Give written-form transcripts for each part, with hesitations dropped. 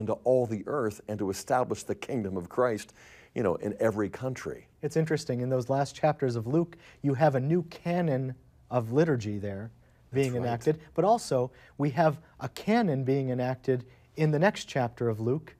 into all the earth and to establish the kingdom of Christ, you know, in every country. It's interesting, in those last chapters of Luke, you have a new canon of liturgy there being enacted, but also we have a canon being enacted in the next chapter of Luke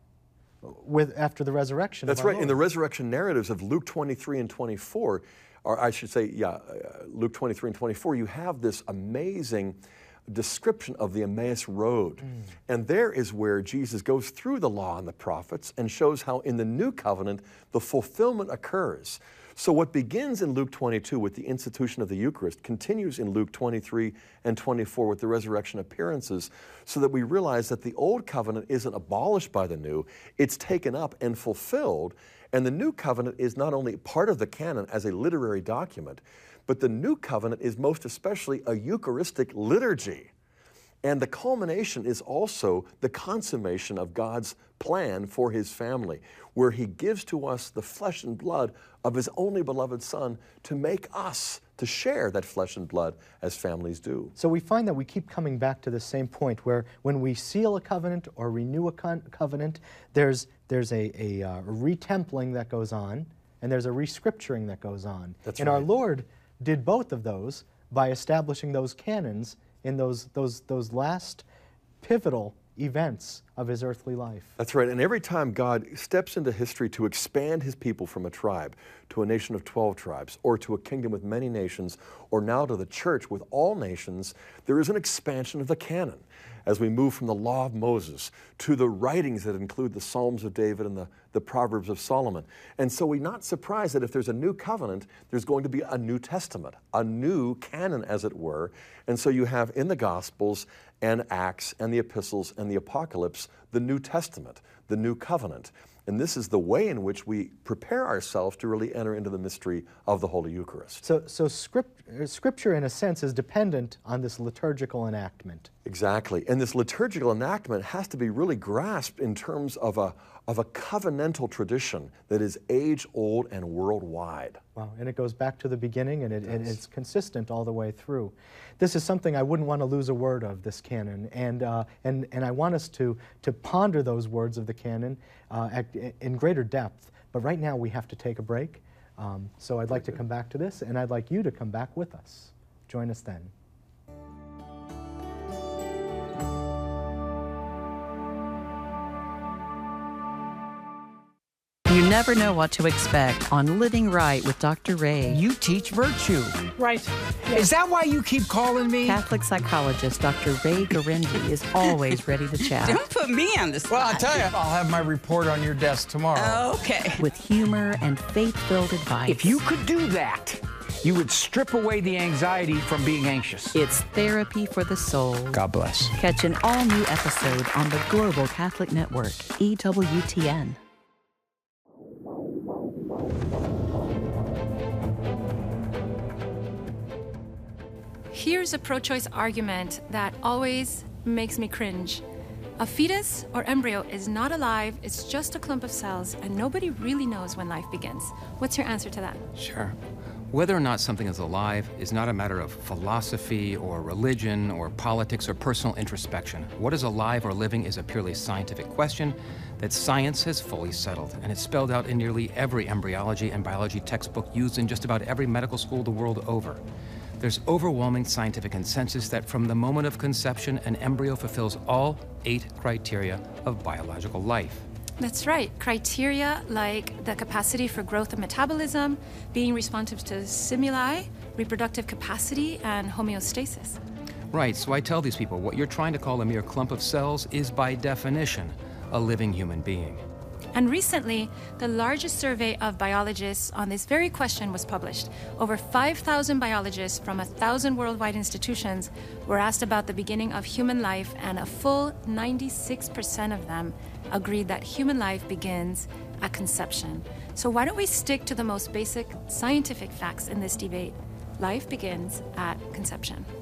after the resurrection. That's right. In the resurrection narratives of Luke 23 and 24, or I should say, Luke 23 and 24, you have this amazing description of the Emmaus Road. And there is where Jesus goes through the law and the prophets and shows how in the new covenant the fulfillment occurs. So what begins in Luke 22 with the institution of the Eucharist continues in Luke 23 and 24 with the resurrection appearances, so that we realize that the old covenant isn't abolished by the new, it's taken up and fulfilled. And the new covenant is not only part of the canon as a literary document, but the new covenant is most especially a Eucharistic liturgy. And the culmination is also the consummation of God's plan for his family, where he gives to us the flesh and blood of his only beloved Son to make us to share that flesh and blood as families do. So we find that we keep coming back to the same point where when we seal a covenant or renew a covenant, there's a retempling that goes on, and there's a rescripturing that goes on. That's and right. our Lord did both of those by establishing those canons in those last pivotal events of his earthly life. That's right. And every time God steps into history to expand his people from a tribe to a nation of 12 tribes, or to a kingdom with many nations, or now to the church with all nations, there is an expansion of the canon as we move from the law of Moses to the writings that include the Psalms of David and the Proverbs of Solomon. And so we're not surprised that if there's a new covenant, there's going to be a New Testament, a new canon, as it were. And so you have in the Gospels and Acts and the Epistles and the Apocalypse the New Testament, the New Covenant. And this is the way in which we prepare ourselves to really enter into the mystery of the Holy Eucharist. So Scripture, in a sense, is dependent on this liturgical enactment. Exactly. And this liturgical enactment has to be really grasped in terms of a covenantal tradition that is age-old and worldwide. Wow. And it goes back to the beginning, and it's consistent all the way through. This is something I wouldn't want to lose a word of, this canon, and I want us to ponder those words of the canon in greater depth. But right now we have to take a break. So I'd like to come back to this, and I'd like you to come back with us. Join us then. You never know what to expect on Living Right with Dr. Ray. You teach virtue. Right. Is that why you keep calling me? Catholic psychologist Dr. Ray Garindi is always ready to chat. Don't put me on the spot. Well, I'll tell you, I'll have my report on your desk tomorrow. Okay. With humor and faith-filled advice. If you could do that, you would strip away the anxiety from being anxious. It's therapy for the soul. God bless. Catch an all-new episode on the Global Catholic Network, EWTN. Here's a pro-choice argument that always makes me cringe. A fetus or embryo is not alive, it's just a clump of cells, and nobody really knows when life begins. What's your answer to that? Sure. Whether or not something is alive is not a matter of philosophy or religion or politics or personal introspection. What is alive or living is a purely scientific question that science has fully settled, and it's spelled out in nearly every embryology and biology textbook used in just about every medical school the world over. There's overwhelming scientific consensus that from the moment of conception, an embryo fulfills all 8 criteria of biological life. That's right. Criteria like the capacity for growth and metabolism, being responsive to stimuli, reproductive capacity, and homeostasis. Right, so I tell these people what you're trying to call a mere clump of cells is by definition a living human being. And recently, the largest survey of biologists on this very question was published. Over 5,000 biologists from 1,000 worldwide institutions were asked about the beginning of human life, and a full 96% of them agreed that human life begins at conception. So why don't we stick to the most basic scientific facts in this debate? Life begins at conception.